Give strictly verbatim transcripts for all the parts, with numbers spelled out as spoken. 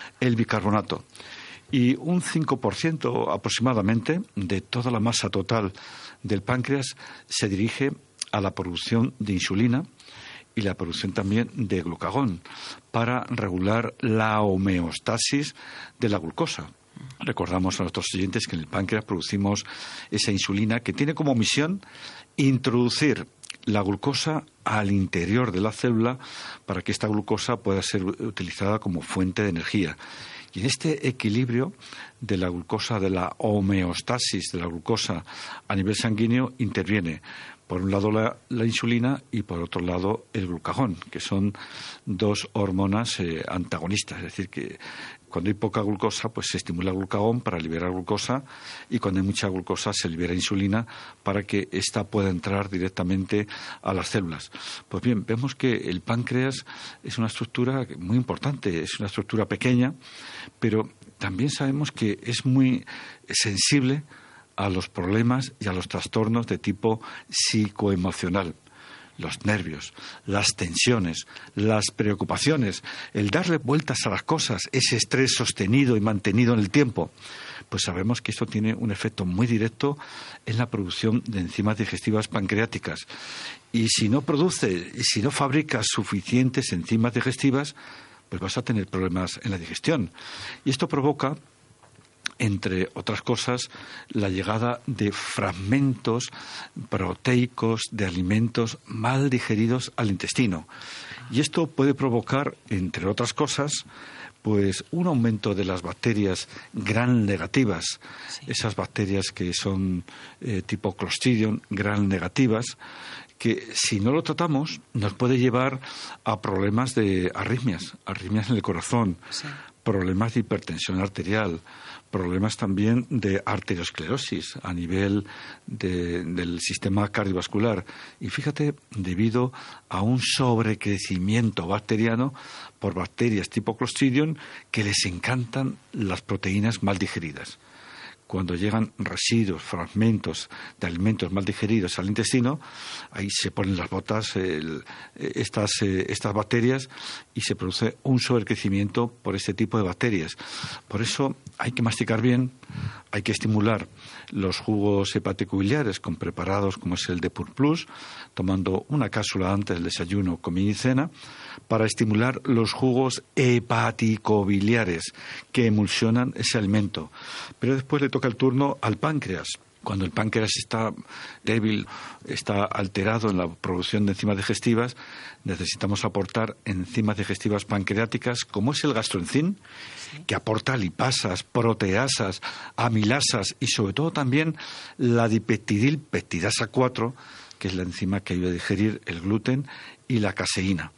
el bicarbonato. Y un cinco por ciento aproximadamente de toda la masa total del páncreas se dirige a la producción de insulina y la producción también de glucagón para regular la homeostasis de la glucosa. Recordamos a nuestros oyentes que en el páncreas producimos esa insulina que tiene como misión introducir la glucosa al interior de la célula para que esta glucosa pueda ser utilizada como fuente de energía. Y en este equilibrio de la glucosa, de la homeostasis de la glucosa a nivel sanguíneo, interviene por un lado la, la insulina y por otro lado el glucagón, que son dos hormonas eh, antagonistas. Es decir, que cuando hay poca glucosa, pues se estimula el glucagón para liberar glucosa, y cuando hay mucha glucosa se libera insulina para que ésta pueda entrar directamente a las células. Pues bien, vemos que el páncreas es una estructura muy importante, es una estructura pequeña, pero también sabemos que es muy sensible a los problemas y a los trastornos de tipo psicoemocional. Los nervios, las tensiones, las preocupaciones, el darle vueltas a las cosas, ese estrés sostenido y mantenido en el tiempo, pues sabemos que esto tiene un efecto muy directo en la producción de enzimas digestivas pancreáticas. Y si no produce, y si no fabrica suficientes enzimas digestivas, pues vas a tener problemas en la digestión. Y esto provoca, entre otras cosas, la llegada de fragmentos proteicos de alimentos mal digeridos al intestino. Y esto puede provocar, entre otras cosas, pues un aumento de las bacterias gram negativas, sí. Esas bacterias que son eh, tipo Clostridium gram negativas, que si no lo tratamos nos puede llevar a problemas de arritmias, arritmias en el corazón, sí. Problemas de hipertensión arterial, problemas también de arteriosclerosis a nivel de, del sistema cardiovascular. Y fíjate, debido a un sobrecrecimiento bacteriano por bacterias tipo Clostridium que les encantan las proteínas mal digeridas. Cuando llegan residuos, fragmentos de alimentos mal digeridos al intestino, ahí se ponen las botas el, estas, eh, estas bacterias y se produce un sobrecrecimiento por este tipo de bacterias. Por eso hay que masticar bien, hay que estimular los jugos hepatobiliares con preparados como es el de Purplus, tomando una cápsula antes del desayuno, comida y cena, para estimular los jugos hepaticobiliares que emulsionan ese alimento. Pero después le toca el turno al páncreas. Cuando el páncreas está débil, está alterado en la producción de enzimas digestivas, necesitamos aportar enzimas digestivas pancreáticas, como es el gastroenzim, que aporta lipasas, proteasas, amilasas y sobre todo también la dipeptidilpeptidasa cuatro, que es la enzima que ayuda a digerir el gluten, y la caseína.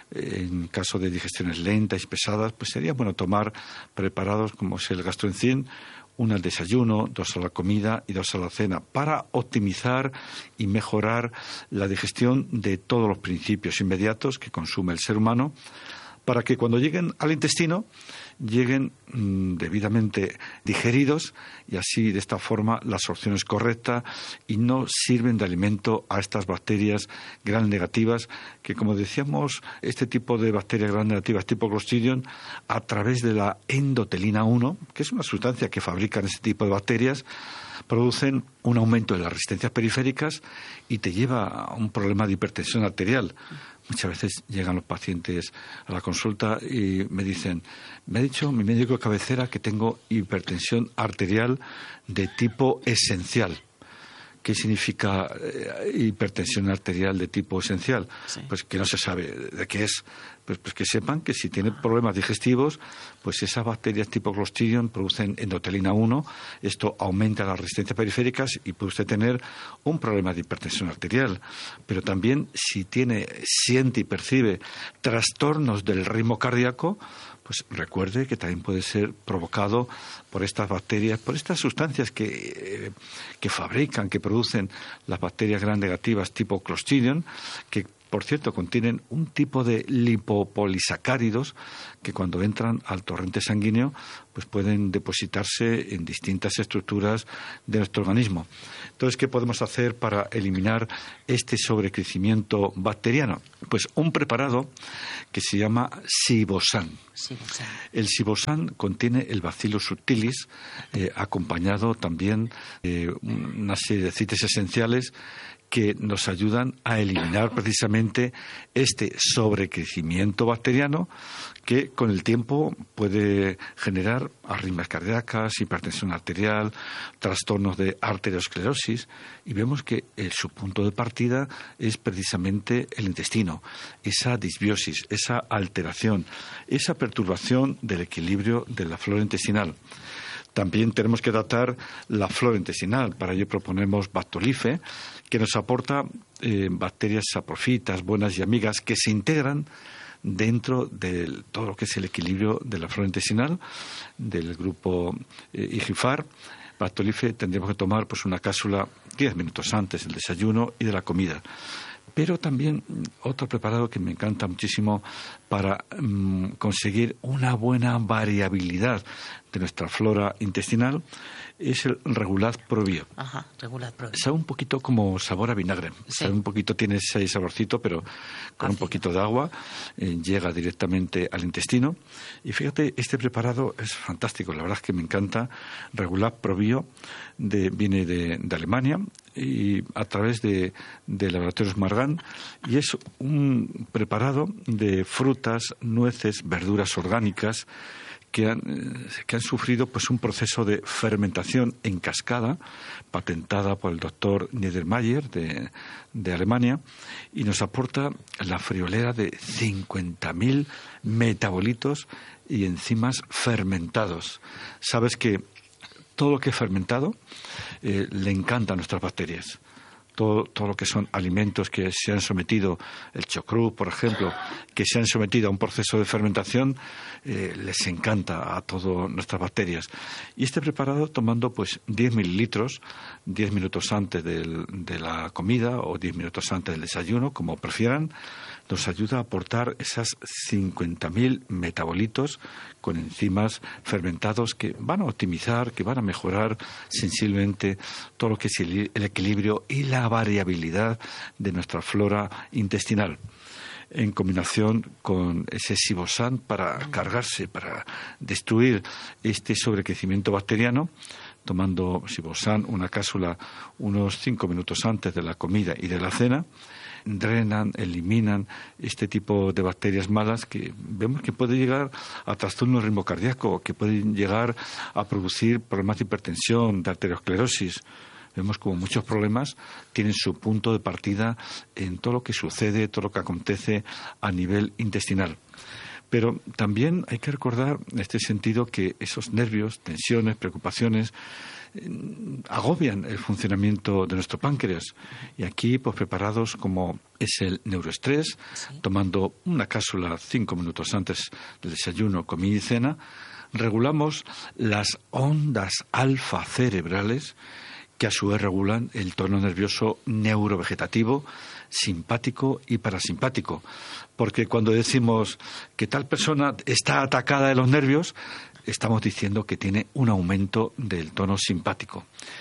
En caso de digestiones lentas y pesadas, pues sería bueno tomar preparados como es el gastroenzim, uno al desayuno, dos a la comida y dos a la cena, para optimizar y mejorar la digestión de todos los principios inmediatos que consume el ser humano, para que cuando lleguen al intestino lleguen mmm, debidamente digeridos, y así de esta forma la absorción es correcta y no sirven de alimento a estas bacterias gram negativas que, como decíamos, este tipo de bacterias gram negativas tipo Clostridium, a través de la endotelina uno, que es una sustancia que fabrican este tipo de bacterias, producen un aumento de las resistencias periféricas y te lleva a un problema de hipertensión arterial. Muchas veces llegan los pacientes a la consulta y me dicen: me ha dicho mi médico de cabecera que tengo hipertensión arterial de tipo esencial. ¿Qué significa eh, hipertensión arterial de tipo esencial? Sí. Pues que no se sabe de qué es. Pues, pues que sepan que si tienen problemas digestivos, pues esas bacterias tipo Clostridium producen endotelina uno, esto aumenta las resistencias periféricas y puede usted tener un problema de hipertensión arterial. Pero también si tiene, siente y percibe trastornos del ritmo cardíaco, pues recuerde que también puede ser provocado por estas bacterias, por estas sustancias que, eh, que fabrican, que producen las bacterias gram negativas tipo Clostridium, que por cierto, contienen un tipo de lipopolisacáridos que cuando entran al torrente sanguíneo pues pueden depositarse en distintas estructuras de nuestro organismo. Entonces, ¿qué podemos hacer para eliminar este sobrecrecimiento bacteriano? Pues un preparado que se llama Sibosan. Sibosan. El Sibosan contiene el Bacillus subtilis, eh, acompañado también de una serie de aceites esenciales que nos ayudan a eliminar precisamente este sobrecrecimiento bacteriano que con el tiempo puede generar arritmias cardíacas, hipertensión arterial, trastornos de arteriosclerosis, y vemos que eh, su punto de partida es precisamente el intestino, esa disbiosis, esa alteración, esa perturbación del equilibrio de la flora intestinal. También tenemos que tratar la flora intestinal. Para ello proponemos Bactolife, que nos aporta eh, bacterias saprofitas, buenas y amigas, que se integran dentro de todo lo que es el equilibrio de la flora intestinal, del grupo eh, Igifar. Bactolife tendríamos que tomar pues una cápsula diez minutos antes del desayuno y de la comida. Pero también otro preparado que me encanta muchísimo para mmm, conseguir una buena variabilidad de nuestra flora intestinal es el Regulat Probio. Ajá, Regulat Probio. Sabe un poquito como sabor a vinagre. Sí. Sabe un poquito, tiene ese saborcito, pero con Así. un poquito de agua eh, llega directamente al intestino. Y fíjate, este preparado es fantástico. La verdad es que me encanta. Regulat Probio de, viene de, de Alemania y a través de, de Laboratorios Margan, y es un preparado de frutas, nueces, verduras orgánicas que han, que han sufrido pues un proceso de fermentación en cascada patentada por el doctor Niedermayer de, de Alemania, y nos aporta la friolera de cincuenta mil metabolitos y enzimas fermentados. Sabes que todo lo que es fermentado eh, le encanta a nuestras bacterias. Todo, todo lo que son alimentos que se han sometido, el chucrut, por ejemplo, que se han sometido a un proceso de fermentación, eh, les encanta a todas nuestras bacterias. Y este preparado, tomando pues diez mililitros, diez minutos antes del, de la comida o diez minutos antes del desayuno, como prefieran, nos ayuda a aportar esas cincuenta mil metabolitos con enzimas fermentados que van a optimizar, que van a mejorar sensiblemente todo lo que es el, el equilibrio y la variabilidad de nuestra flora intestinal, en combinación con ese Sibosan para cargarse, para destruir este sobrecrecimiento bacteriano. Tomando Sibosan, una cápsula, unos cinco minutos antes de la comida y de la cena, drenan, eliminan este tipo de bacterias malas que vemos que puede llegar a trastorno ritmo cardíaco, que pueden llegar a producir problemas de hipertensión, de arteriosclerosis. Vemos como muchos problemas tienen su punto de partida en todo lo que sucede, todo lo que acontece a nivel intestinal. Pero también hay que recordar en este sentido que esos nervios, tensiones, preocupaciones eh, agobian el funcionamiento de nuestro páncreas. Y aquí, pues preparados como es el neuroestrés, sí, tomando una cápsula cinco minutos antes del desayuno, comida y cena, regulamos las ondas alfa cerebrales que a su vez regulan el tono nervioso neurovegetativo, simpático y parasimpático. Porque cuando decimos que tal persona está atacada de los nervios, estamos diciendo que tiene un aumento del tono simpático.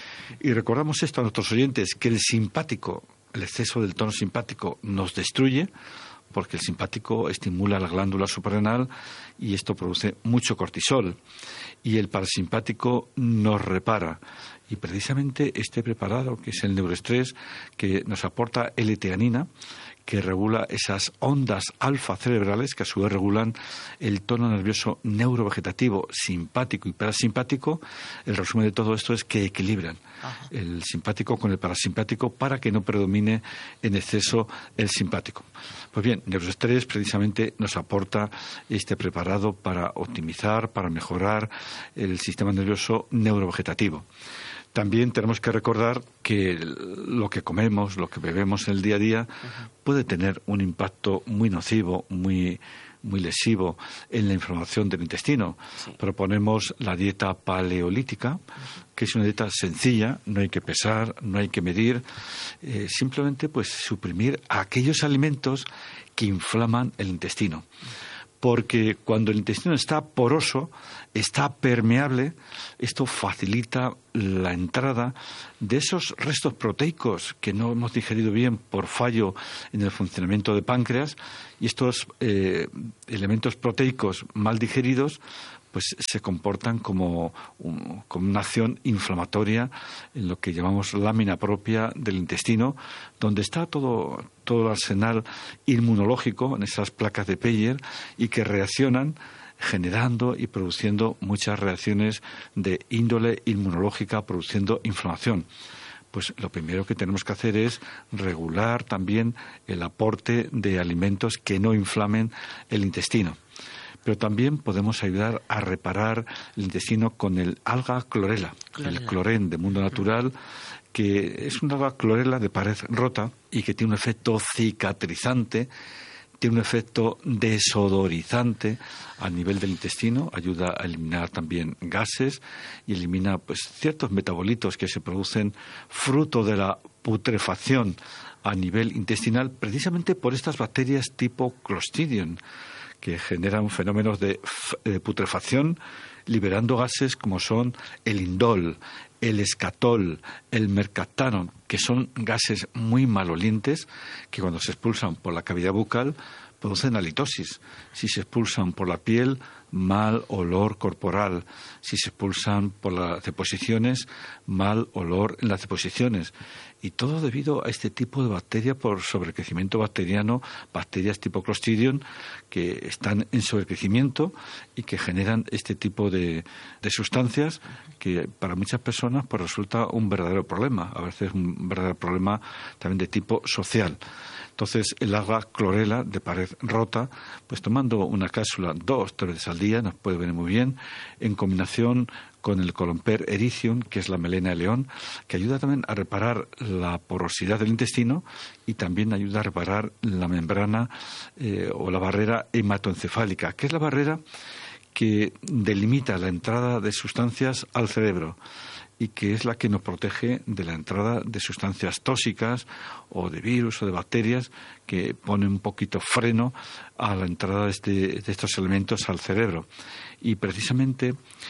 Y recordamos esto a nuestros oyentes, que el simpático, el exceso del tono simpático nos destruye, porque el simpático estimula la glándula suprarrenal y esto produce mucho cortisol. Y el parasimpático nos repara. Y precisamente este preparado, que es el neuroestrés, que nos aporta L-teanina, que regula esas ondas alfa cerebrales que a su vez regulan el tono nervioso neurovegetativo, simpático y parasimpático. El resumen de todo esto es que equilibran Ajá. el simpático con el parasimpático para que no predomine en exceso el simpático. Pues bien, neuroestrés precisamente nos aporta este preparado para optimizar, para mejorar el sistema nervioso neurovegetativo. También tenemos que recordar que lo que comemos, lo que bebemos en el día a día, uh-huh. puede tener un impacto muy nocivo, muy, muy lesivo en la inflamación del intestino. Sí. Proponemos la dieta paleolítica, que es una dieta sencilla, no hay que pesar, no hay que medir, eh, simplemente pues suprimir aquellos alimentos que inflaman el intestino. Porque cuando el intestino está poroso, está permeable, esto facilita la entrada de esos restos proteicos que no hemos digerido bien por fallo en el funcionamiento del páncreas, y estos eh, elementos proteicos mal digeridos pues se comportan como, un, como una acción inflamatoria en lo que llamamos lámina propia del intestino, donde está todo, todo el arsenal inmunológico en esas placas de Peyer y que reaccionan generando y produciendo muchas reacciones de índole inmunológica, produciendo inflamación. Pues lo primero que tenemos que hacer es regular también el aporte de alimentos que no inflamen el intestino. Pero también podemos ayudar a reparar el intestino con el alga clorela, clorela. el clorén de mundo natural, que es una alga clorela de pared rota y que tiene un efecto cicatrizante, tiene un efecto desodorizante a nivel del intestino, ayuda a eliminar también gases y elimina pues ciertos metabolitos que se producen fruto de la putrefacción a nivel intestinal, precisamente por estas bacterias tipo Clostridium, que generan fenómenos de, de putrefacción, liberando gases como son el indol, el escatol, el mercaptano, que son gases muy malolientes que cuando se expulsan por la cavidad bucal producen halitosis. Si se expulsan por la piel, mal olor corporal. Si se expulsan por las deposiciones, mal olor en las deposiciones. Y todo debido a este tipo de bacteria por sobrecrecimiento bacteriano, bacterias tipo Clostridium que están en sobrecrecimiento y que generan este tipo de, de sustancias que para muchas personas pues resulta un verdadero problema, a veces un verdadero problema también de tipo social. Entonces, el alga clorela de pared rota, pues tomando una cápsula dos, tres veces al día, nos puede venir muy bien, en combinación con el Columper Ericium, que es la melena de león, que ayuda también a reparar la porosidad del intestino y también ayuda a reparar la membrana eh, o la barrera hematoencefálica, que es la barrera que delimita la entrada de sustancias al cerebro y que es la que nos protege de la entrada de sustancias tóxicas o de virus o de bacterias que ponen un poquito freno a la entrada de, este, de estos elementos al cerebro. Y precisamente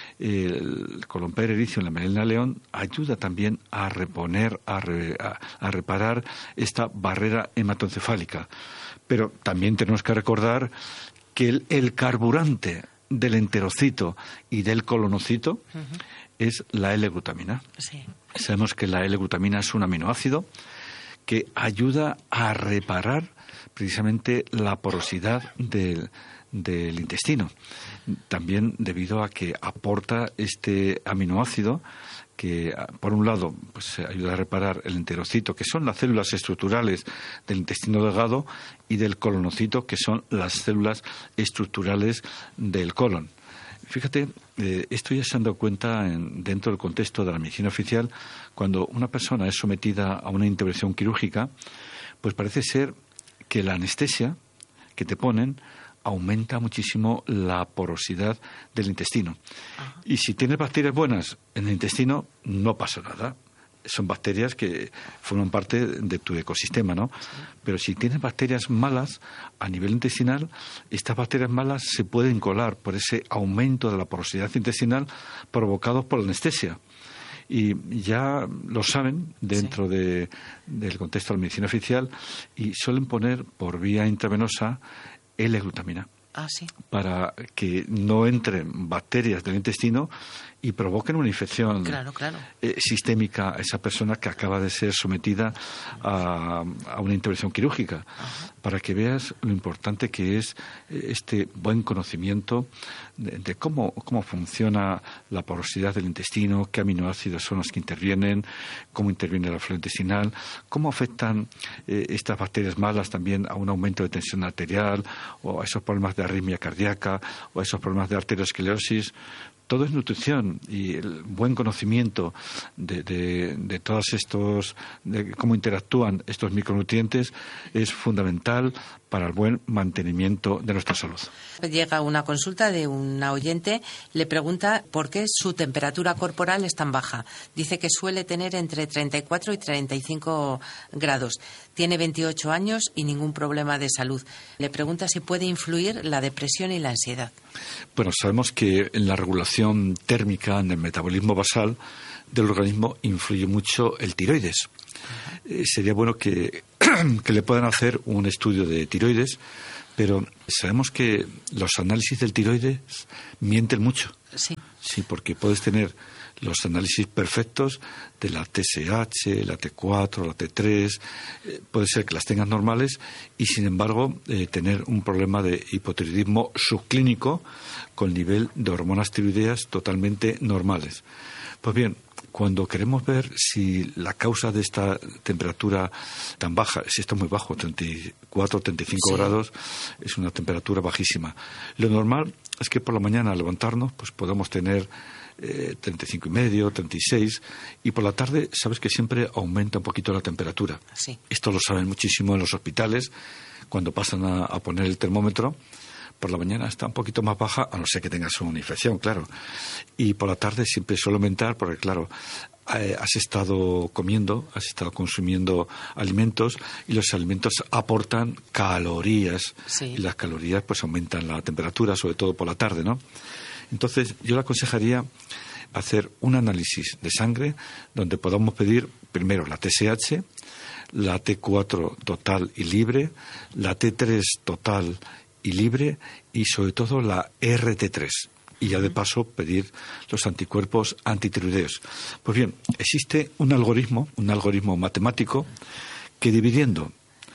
el Columper Ericium, la melena de león, ayuda también a reponer, a, re, a, a reparar esta barrera hematoencefálica. Pero también tenemos que recordar que el, el carburante del enterocito y del colonocito uh-huh. es la L-glutamina. Sí. Sabemos que la L-glutamina es un aminoácido que ayuda a reparar precisamente la porosidad del, del intestino. También debido a que aporta este aminoácido que, por un lado, pues ayuda a reparar el enterocito, que son las células estructurales del intestino delgado, y del colonocito, que son las células estructurales del colon. Fíjate, eh, esto ya se han dado cuenta en, dentro del contexto de la medicina oficial, cuando una persona es sometida a una intervención quirúrgica, pues parece ser que la anestesia que te ponen aumenta muchísimo la porosidad del intestino. Ajá. Y si tienes bacterias buenas en el intestino, no pasa nada. Son bacterias que forman parte de tu ecosistema, ¿no? Pero si tienes bacterias malas a nivel intestinal, estas bacterias malas se pueden colar por ese aumento de la porosidad intestinal provocados por la anestesia. Y ya lo saben dentro sí. de, del contexto de la medicina oficial y suelen poner por vía intravenosa L-glutamina. Ah, sí. Para que no entren bacterias del intestino y provoquen una infección claro, claro. Eh, sistémica a esa persona que acaba de ser sometida a, a una intervención quirúrgica. Ajá. Para que veas lo importante que es este buen conocimiento de, de cómo, cómo funciona la porosidad del intestino, qué aminoácidos son los que intervienen, cómo interviene la flora intestinal, cómo afectan eh, estas bacterias malas también a un aumento de tensión arterial o a esos problemas de arritmia cardíaca o a esos problemas de arteriosclerosis. todo es nutrición y el buen conocimiento de, de, de todos estos, de cómo interactúan estos micronutrientes es fundamental para el buen mantenimiento de nuestra salud. Llega una consulta de una oyente, le pregunta por qué su temperatura corporal es tan baja. Dice que suele tener entre treinta y cuatro y treinta y cinco grados. Tiene veintiocho años y ningún problema de salud. Le pregunta si puede influir la depresión y la ansiedad. Bueno, sabemos que en la regulación térmica, en el metabolismo basal del organismo, influye mucho el tiroides. Eh, sería bueno que, que le puedan hacer un estudio de tiroides, pero sabemos que los análisis del tiroides mienten mucho. Sí. Sí, porque puedes tener los análisis perfectos de la T S H, la T cuatro, la T tres, eh, puede ser que las tengas normales y, sin embargo, eh, tener un problema de hipotiroidismo subclínico con nivel de hormonas tiroideas totalmente normales. Pues bien, cuando queremos ver si la causa de esta temperatura tan baja, si está muy bajo, treinta y cuatro, treinta y cinco sí. grados, es una temperatura bajísima. Lo normal es que por la mañana al levantarnos pues podamos tener eh, treinta y cinco y medio, treinta y seis, y por la tarde sabes que siempre aumenta un poquito la temperatura. Sí. Esto lo saben muchísimo en los hospitales cuando pasan a, a poner el termómetro. Por la mañana está un poquito más baja, a no ser que tengas una infección, claro. Y por la tarde siempre suele aumentar porque, claro, eh, has estado comiendo, has estado consumiendo alimentos y los alimentos aportan calorías. Sí. Y las calorías pues aumentan la temperatura, sobre todo por la tarde, ¿no? Entonces, yo le aconsejaría hacer un análisis de sangre donde podamos pedir primero la T S H, la T cuatro total y libre, la T tres total y libre y sobre todo la R T tres y ya de paso pedir los anticuerpos antitiroideos. Pues bien, existe un algoritmo, un algoritmo matemático que dividiendo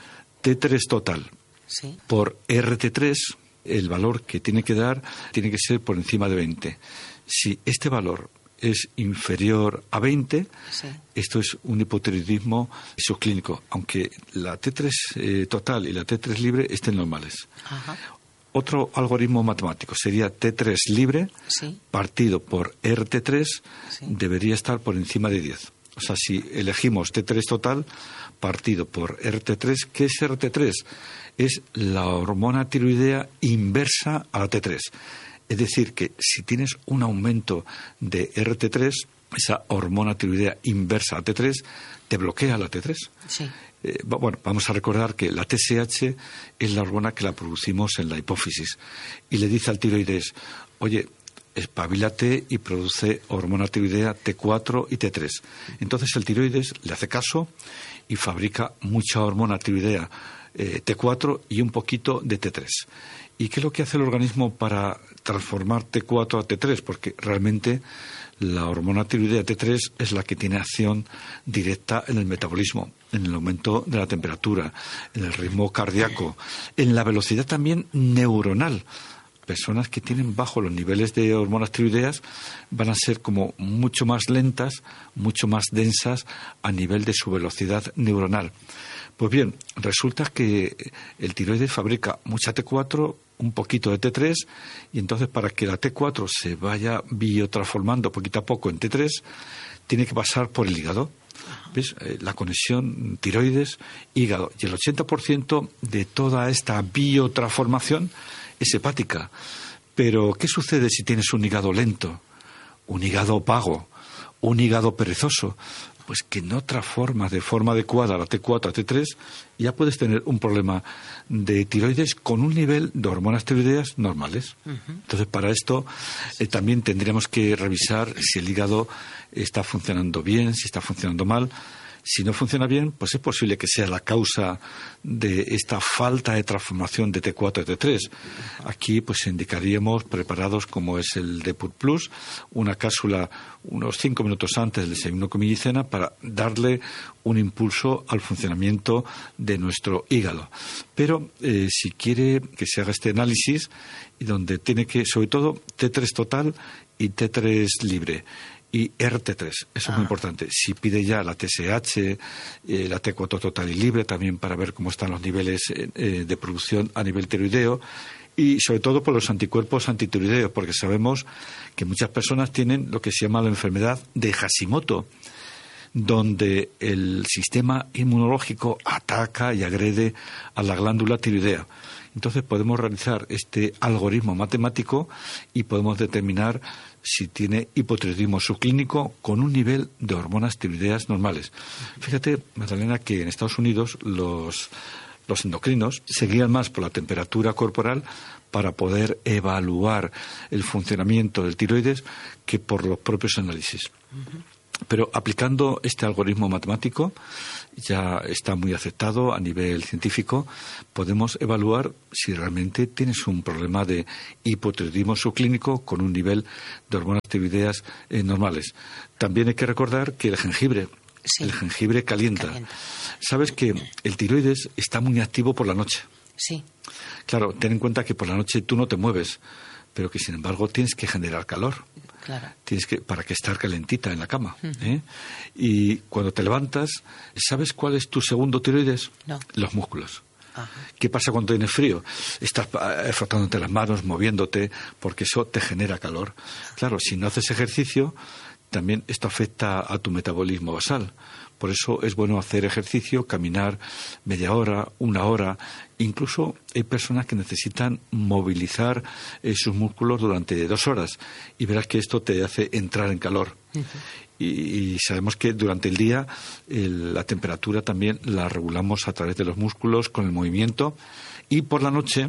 T tres total sí. por R T tres, el valor que tiene que dar tiene que ser por encima de veinte. Si este valor es inferior a veinte, sí. esto es un hipotiroidismo subclínico, aunque la T tres eh, total y la T tres libre estén normales. Ajá. Otro algoritmo matemático sería T tres libre sí. partido por R T tres, sí. debería estar por encima de diez. O sea, si elegimos T tres total partido por R T tres, ¿qué es R T tres? Es la hormona tiroidea inversa a la T tres. Es decir, que si tienes un aumento de R T tres, esa hormona tiroidea inversa a T tres, te bloquea la T tres. Sí. Eh, bueno, vamos a recordar que la T S H es la hormona que la producimos en la hipófisis y le dice al tiroides, oye, espabilate y produce hormona tiroidea T cuatro y T tres. Entonces el tiroides le hace caso y fabrica mucha hormona tiroidea eh, T cuatro y un poquito de T tres. ¿Y qué es lo que hace el organismo para transformar T cuatro a T tres? Porque realmente la hormona tiroidea T tres es la que tiene acción directa en el metabolismo, en el aumento de la temperatura, en el ritmo cardíaco, en la velocidad también neuronal. Personas que tienen bajo los niveles de hormonas tiroideas van a ser como mucho más lentas, mucho más densas a nivel de su velocidad neuronal. Pues bien, resulta que el tiroides fabrica mucha T cuatro, un poquito de T tres, y entonces para que la T cuatro se vaya biotransformando poquito a poco en T tres, tiene que pasar por el hígado. ¿Ves? La conexión tiroides-hígado. Y el ochenta por ciento de toda esta biotransformación es hepática. Pero, ¿qué sucede si tienes un hígado lento, un hígado vago, un hígado perezoso? Pues que no transformas de forma adecuada la T cuatro a T tres, y ya puedes tener un problema de tiroides con un nivel de hormonas tiroideas normales. Uh-huh. Entonces, para esto eh, también tendríamos que revisar si el hígado está funcionando bien, si está funcionando mal. Si no funciona bien, pues es posible que sea la causa de esta falta de transformación de T cuatro a T tres. Aquí pues indicaríamos preparados como es el Depur Plus, una cápsula unos cinco minutos antes del desayuno, comida y cena para darle un impulso al funcionamiento de nuestro hígado. Pero eh, si quiere que se haga este análisis, y donde tiene que, sobre todo, T tres total y T tres libre. Y R T tres, eso ah. es muy importante. Si pide ya la T S H, eh, la T cuatro total y libre, también para ver cómo están los niveles eh, de producción a nivel tiroideo, Y sobre todo por los anticuerpos antitiroideos, porque sabemos que muchas personas tienen lo que se llama la enfermedad de Hashimoto, donde el sistema inmunológico ataca y agrede a la glándula tiroidea. Entonces podemos realizar este algoritmo matemático y podemos determinar si tiene hipotiroidismo subclínico con un nivel de hormonas tiroideas normales. Fíjate, Magdalena, que en Estados Unidos los, los endocrinos se guían más por la temperatura corporal para poder evaluar el funcionamiento del tiroides que por los propios análisis. Uh-huh. Pero aplicando este algoritmo matemático, ya está muy aceptado a nivel científico, podemos evaluar si realmente tienes un problema de hipotiroidismo subclínico con un nivel de hormonas tiroideas eh, normales. También hay que recordar que el jengibre, sí, el jengibre calienta. calienta. Sabes que el tiroides está muy activo por la noche. Sí. Claro, ten en cuenta que por la noche tú no te mueves, pero que sin embargo tienes que generar calor. Claro. Tienes que, para que estar calentita en la cama. Uh-huh. ¿eh? Y cuando te levantas, ¿sabes cuál es tu segundo tiroides? No. Los músculos. Uh-huh. ¿Qué pasa cuando tienes frío? Estás eh, frotándote las manos, moviéndote, porque eso te genera calor. Claro, si no haces ejercicio, también esto afecta a tu metabolismo basal. Por eso es bueno hacer ejercicio, caminar media hora, una hora. Incluso hay personas que necesitan movilizar eh, sus músculos durante dos horas. Y verás que esto te hace entrar en calor. Uh-huh. Y, y sabemos que durante el día el, la temperatura también la regulamos a través de los músculos, con el movimiento. Y por la noche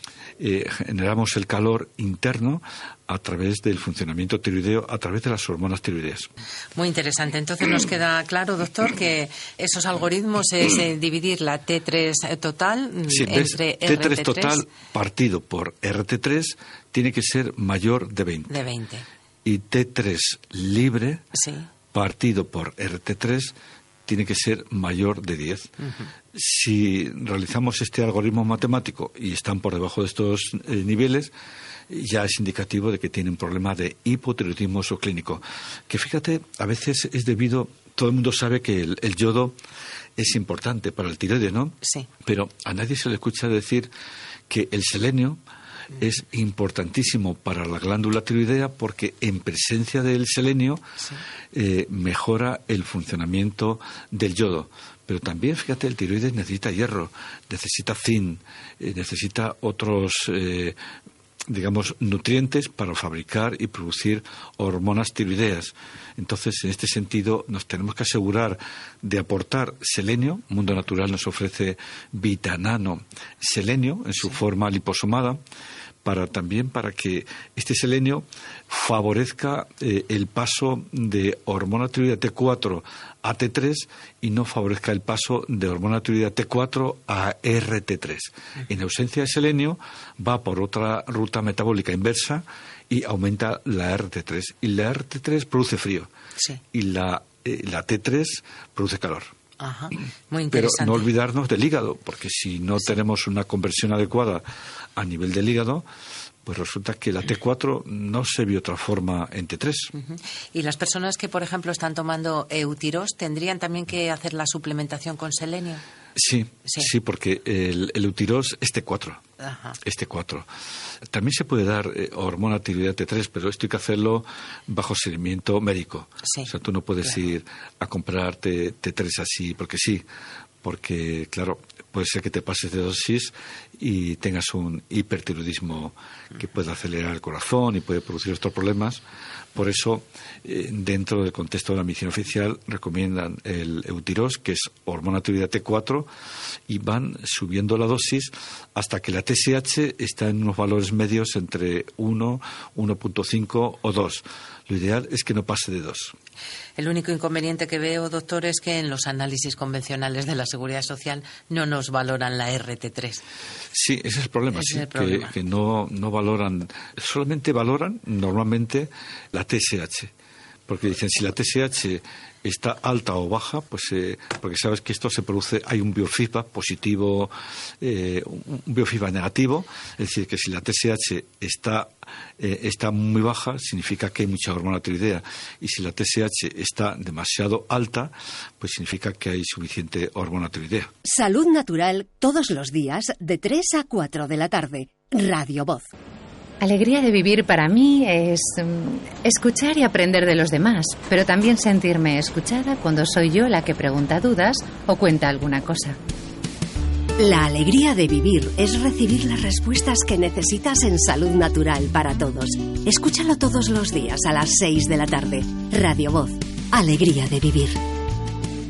eh, generamos el calor interno a través del funcionamiento tiroideo, a través de las hormonas tiroideas. Muy interesante. Entonces nos queda claro, doctor, que esos algoritmos es eh, dividir la T tres total sí, entre T tres R T tres total partido por R T tres tiene que ser mayor de veinte. De veinte. Y T tres libre sí. partido por R T tres tiene que ser mayor de diez. Uh-huh. Si realizamos este algoritmo matemático y están por debajo de estos eh, niveles, ya es indicativo de que tiene un problema de hipotiroidismo subclínico. Que fíjate, a veces es debido, todo el mundo sabe que el, el yodo es importante para el tiroides, ¿no? Sí. Pero a nadie se le escucha decir que el selenio es importantísimo para la glándula tiroidea porque en presencia del selenio sí. eh, mejora el funcionamiento del yodo. Pero también, fíjate, el tiroides necesita hierro, necesita zinc, eh, necesita otros eh, digamos, nutrientes para fabricar y producir hormonas tiroideas. Entonces, en este sentido, nos tenemos que asegurar de aportar selenio. Mundo Natural nos ofrece vitanano selenio en su forma liposomada, para también para que este selenio favorezca eh, el paso de hormona tiroidea T cuatro a T tres y no favorezca el paso de hormona tiroidea T cuatro a R T tres. En ausencia de selenio va por otra ruta metabólica inversa y aumenta la R T tres. Y la R T tres produce frío. Sí. Y la, eh, la T tres produce calor. Ajá. Muy interesante. Pero no olvidarnos del hígado, porque si no sí. tenemos una conversión adecuada a nivel del hígado, pues resulta que la T cuatro no se biotransforma en T tres. Uh-huh. Y las personas que, por ejemplo, están tomando Eutirox, ¿tendrían también que hacer la suplementación con selenio? Sí, sí, sí, porque el, el Eutirox es T cuatro. Ajá. Es T cuatro. También se puede dar eh, hormona tiroidea T tres, pero esto hay que hacerlo bajo seguimiento médico. Sí. O sea, tú no puedes claro. ir a comprar T tres así, porque sí. Porque, claro, puede ser que te pases de dosis y tengas un hipertiroidismo que puede acelerar el corazón y puede producir otros problemas. Por eso, eh, dentro del contexto de la medicina oficial, recomiendan el Eutirox, que es hormona tiroidea T cuatro, y van subiendo la dosis hasta que la T S H está en unos valores medios entre uno, uno punto cinco o dos. Lo ideal es que no pase de dos. El único inconveniente que veo, doctor, es que en los análisis convencionales de la Seguridad Social no nos valoran la R T tres. Sí, ese es el problema, ese sí, es el problema. Que, que no, no valoran, solamente valoran normalmente la T S H. Porque dicen, si la T S H está alta o baja, pues eh, porque sabes que esto se produce, hay un biofeedback positivo, eh, un biofeedback negativo, es decir, que si la T S H está, eh, está muy baja, significa que hay mucha hormona tiroidea, y si la T S H está demasiado alta, pues significa que hay suficiente hormona tiroidea. Salud Natural, todos los días, de tres a cuatro de la tarde, Radio Voz. Alegría de vivir para mí es um, escuchar y aprender de los demás, pero también sentirme escuchada cuando soy yo la que pregunta dudas o cuenta alguna cosa. La alegría de vivir es recibir las respuestas que necesitas en Salud Natural para Todos. Escúchalo todos los días a las seis de la tarde. Radio Voz. Alegría de vivir.